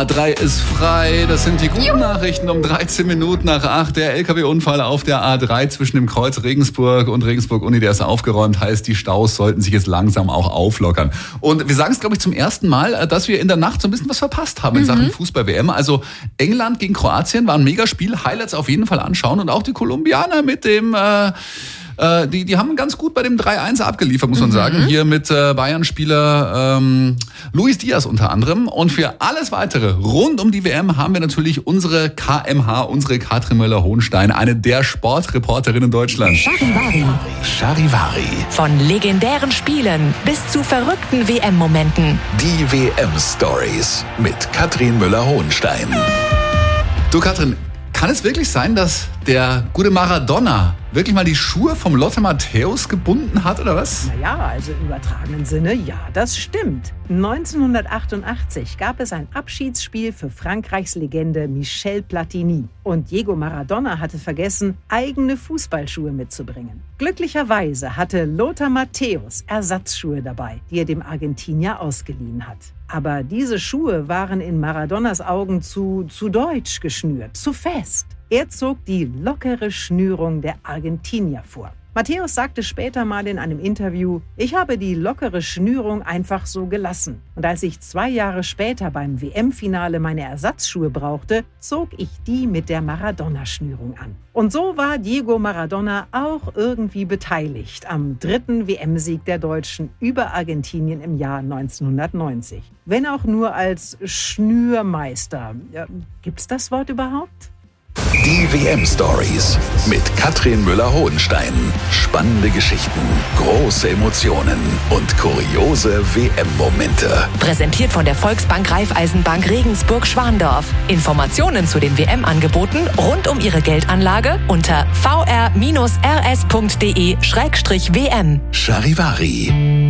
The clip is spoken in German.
A3 ist frei. Das sind die guten Nachrichten um 13 Minuten nach 8. Der LKW-Unfall auf der A3 zwischen dem Kreuz Regensburg und Regensburg-Uni, der ist aufgeräumt. Heißt, die Staus sollten sich jetzt langsam auch auflockern. Und wir sagen es, glaube ich, zum ersten Mal, dass wir in der Nacht so ein bisschen was verpasst haben in Sachen Fußball-WM. Also England gegen Kroatien war ein Megaspiel. Highlights auf jeden Fall anschauen. Und auch die Kolumbianer mit dem... Die haben ganz gut bei dem 3-1 abgeliefert, muss man sagen. Hier mit Bayern-Spieler Luis Diaz unter anderem. Und für alles Weitere rund um die WM haben wir natürlich unsere KMH, unsere Katrin Möller-Hohenstein, eine der Sportreporterinnen Deutschlands. Charivari. Von legendären Spielen bis zu verrückten WM-Momenten. Die WM-Stories mit Katrin Möller-Hohenstein. Du Katrin, kann es wirklich sein, dass der gute Maradona wirklich mal die Schuhe vom Lothar Matthäus gebunden hat, oder was? Naja, also im übertragenen Sinne, ja, das stimmt. 1988 gab es ein Abschiedsspiel für Frankreichs Legende Michel Platini. Und Diego Maradona hatte vergessen, eigene Fußballschuhe mitzubringen. Glücklicherweise hatte Lothar Matthäus Ersatzschuhe dabei, die er dem Argentinier ausgeliehen hat. Aber diese Schuhe waren in Maradonas Augen zu deutsch geschnürt, zu fest. Er zog die lockere Schnürung der Argentinier vor. Matthäus sagte später mal in einem Interview, ich habe die lockere Schnürung einfach so gelassen. Und als ich 2 Jahre später beim WM-Finale meine Ersatzschuhe brauchte, zog ich die mit der Maradona-Schnürung an. Und so war Diego Maradona auch irgendwie beteiligt am 3. WM-Sieg der Deutschen über Argentinien im Jahr 1990. Wenn auch nur als Schnürmeister. Gibt's das Wort überhaupt? Die WM-Stories mit Katrin Möller-Hohenstein. Spannende Geschichten, große Emotionen und kuriose WM-Momente. Präsentiert von der Volksbank Raiffeisenbank Regensburg-Schwandorf. Informationen zu den WM-Angeboten rund um Ihre Geldanlage unter vr-rs.de/WM. Charivari.